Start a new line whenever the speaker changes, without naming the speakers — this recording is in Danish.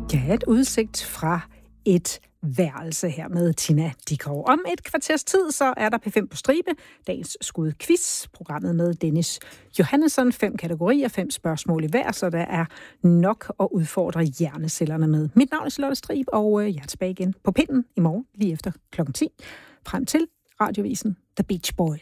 Ja, et udsigt fra et værelse her med Tina Dickow. Om et kvarters tid, så er der P5 på stribe. Dagens skud quiz, programmet med Dennis Johannesson. 5 kategorier, 5 spørgsmål i hver, så der er nok at udfordre hjernecellerne med. Mit navn er Charlotte Strib, og jeg er tilbage igen på pinden i morgen, lige efter 10:00. Frem til radiovisen The Beach Boys.